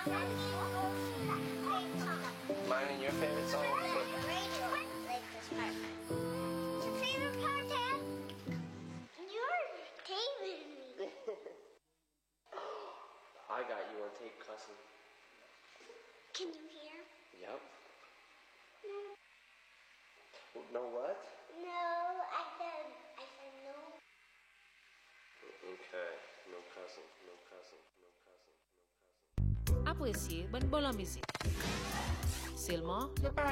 Mine and your favorite song? Like this part. What's your favorite part, Dad? You're taping me. I got you on tape, cousin. Can you hear? Yep. No what? No, I said no. Okay. No cousin, no cousin, no cousin, no cousin. Appréciez bonne musique. Seulement le paradis.